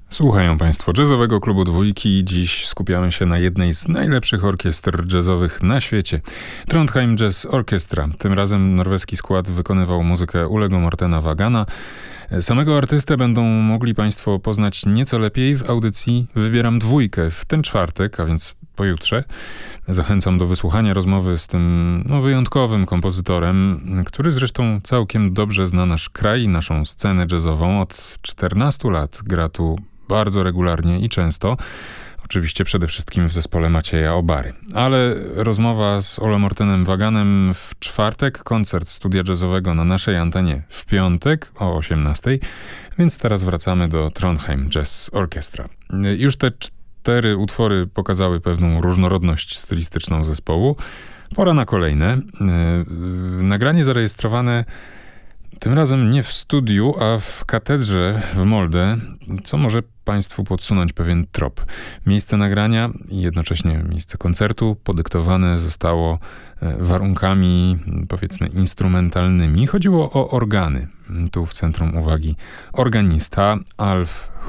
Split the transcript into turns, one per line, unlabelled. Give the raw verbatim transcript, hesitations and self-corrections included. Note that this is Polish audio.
Słuchają Państwo Jazzowego Klubu Dwójki i dziś skupiamy się na jednej z najlepszych orkiestr jazzowych na świecie. Trondheim Jazz Orchestra. Tym razem norweski skład wykonywał muzykę Ulego Mortena Vagana. Samego artystę będą mogli Państwo poznać nieco lepiej w audycji Wybieram Dwójkę w ten czwartek, a więc pojutrze. Zachęcam do wysłuchania rozmowy z tym no, wyjątkowym kompozytorem, który zresztą całkiem dobrze zna nasz kraj, naszą scenę jazzową. Od czternastu lat gra tu bardzo regularnie i często. Oczywiście przede wszystkim w zespole Macieja Obary. Ale rozmowa z Ole Mortenem Vaganem w czwartek, koncert studia jazzowego na naszej antenie w piątek o osiemnastej, więc teraz wracamy do Trondheim Jazz Orchestra. Już te cztery utwory pokazały pewną różnorodność stylistyczną zespołu. Pora na kolejne. Nagranie zarejestrowane tym razem nie w studiu, a w katedrze w Molde, co może Państwu podsunąć pewien trop. Miejsce nagrania i jednocześnie miejsce koncertu podyktowane zostało warunkami, powiedzmy, instrumentalnymi. Chodziło o organy. Tu w centrum uwagi organista Alf